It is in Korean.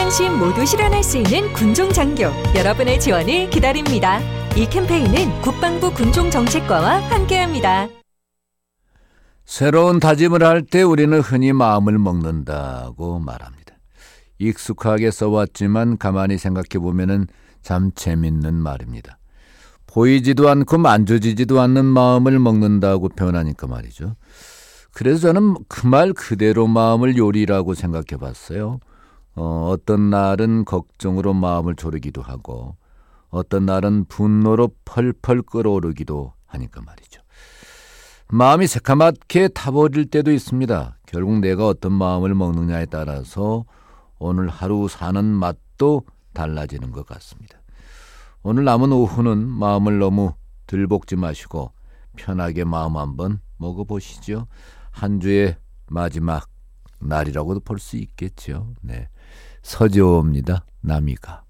안심 모두 실현할 수 있는 군종장교 여러분의 지원을 기다립니다. 이 캠페인은 국방부 군종정책과와 함께합니다. 새로운 다짐을 할 때 우리는 흔히 마음을 먹는다고 말합니다. 익숙하게 써왔지만 가만히 생각해보면 참 재밌는 말입니다. 보이지도 않고 만져지지도 않는 마음을 먹는다고 표현하니까 말이죠. 그래서 저는 그 말 그대로 마음을 요리라고 생각해봤어요. 어떤 날은 걱정으로 마음을 졸이기도 하고 어떤 날은 분노로 펄펄 끓어오르기도 하니까 말이죠. 마음이 새카맣게 타버릴 때도 있습니다. 결국 내가 어떤 마음을 먹느냐에 따라서 오늘 하루 사는 맛도 달라지는 것 같습니다. 오늘 남은 오후는 마음을 너무 들볶지 마시고 편하게 마음 한번 먹어보시죠. 한 주의 마지막 날이라고도 볼 수 있겠죠. 네, 서지호입니다. 남이가.